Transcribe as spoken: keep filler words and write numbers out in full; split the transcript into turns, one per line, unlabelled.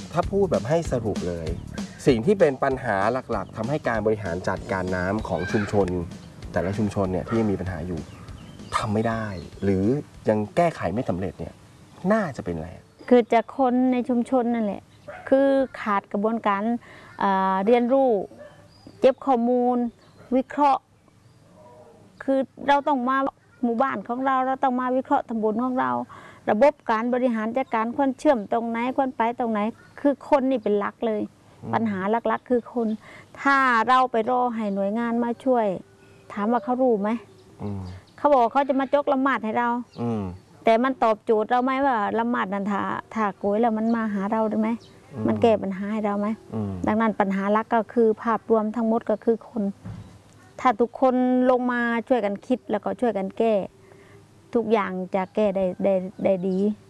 ถ้าพูดแบบให้สรุปเลย สิ่งที่เป็นปัญหาหลักๆทำให้การบริหารจัดการน้ำของชุมชน แต่ละชุมชนเนี่ยที่ยังมีปัญหาอยู่ทำไม่ได้ หรือยังแก้ไขไม่สำเร็จเนี่ยน่าจะเป็นอะไร
คือจากคนในชุมชนนั่นแหละคือขาดกระบวนการเรียนรู้เก็บข้อมูลวิเคราะห์คือเราต้องมาหมู่บ้านของเราเราต้องมาวิเคราะห์ตำบลของเราระบบการบริหารจัดการควรเชื่อมตรงไหนควรไปตรงไหนคือคนนี่เป็นหลักเลยปัญหาหลักๆคือคนถ้าเราไปรอให้หน่วยงานมาช่วยถามว่าเขารู้ไหมเขาบอกเขาจะมาจกละหมาดให้เราแต่มันตอบโจทย์เราไหมว่าละหมาดนันทาถ้าโกยแล้วมันมาหาเราได้ไหมมันแก้ปัญหาให้เราไหมดังนั้นปัญหาหลักก็คือภาพรวมทั้งหมดก็คือคนถ้าทุกคนลงมาช่วยกันคิดแล้วก็ช่วยกันแก้ทุกอย่างจะแก้ได้ได้ได้ดี